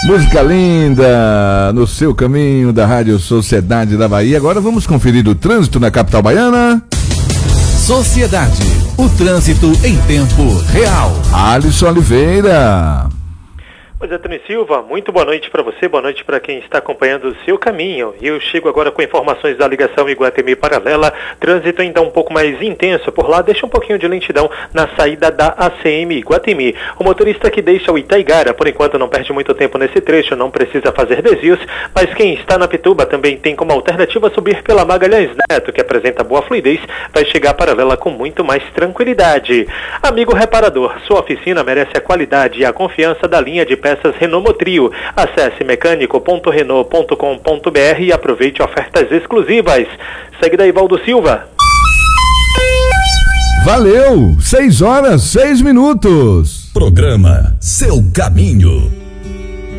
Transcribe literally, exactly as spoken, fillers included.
Música linda no seu caminho da Rádio Sociedade da Bahia. Agora vamos conferir o trânsito na capital baiana. Sociedade, o trânsito em tempo real. Alisson Oliveira. Pois é, Tony Silva, muito boa noite para você, boa noite para quem está acompanhando o seu caminho. E eu chego agora com informações da ligação Iguatemi Paralela, trânsito ainda um pouco mais intenso por lá, deixa um pouquinho de lentidão na saída da A C M Iguatemi. O motorista que deixa o Itaigara, por enquanto não perde muito tempo nesse trecho, não precisa fazer desvios, mas quem está na Pituba também tem como alternativa subir pela Magalhães Neto, que apresenta boa fluidez, vai chegar a Paralela com muito mais tranquilidade. Amigo reparador, sua oficina merece a qualidade e a confiança da linha de peças Renault Motrio. Acesse mecânico ponto renault ponto com ponto b r e aproveite ofertas exclusivas. Segue daí, Valdo Silva. Valeu! seis horas, seis minutos. Programa Seu Caminho.